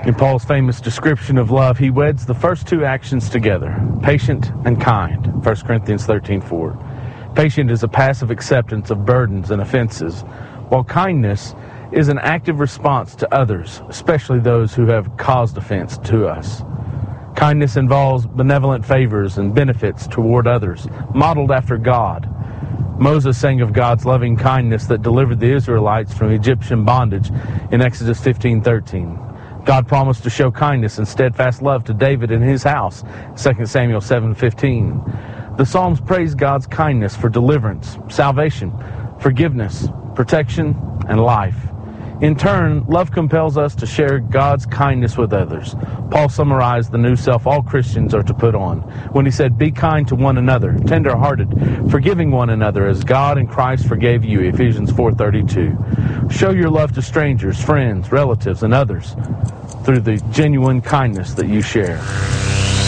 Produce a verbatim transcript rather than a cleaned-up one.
In Paul's famous description of love, he weds the first two actions together, patient and kind, First Corinthians thirteen four. Patient is a passive acceptance of burdens and offenses, while kindness is an active response to others, especially those who have caused offense to us. Kindness involves benevolent favors and benefits toward others, modeled after God. Moses sang of God's loving kindness that delivered the Israelites from Egyptian bondage in Exodus fifteen thirteen. God promised to show kindness and steadfast love to David and his house, Second Samuel seven fifteen. The Psalms praise God's kindness for deliverance, salvation, forgiveness, protection, and life. In turn, love compels us to share God's kindness with others. Paul summarized the new self all Christians are to put on when he said, "Be kind to one another, tender-hearted, forgiving one another as God in Christ forgave you," Ephesians four thirty-two. Show your love to strangers, friends, relatives, and others through the genuine kindness that you share.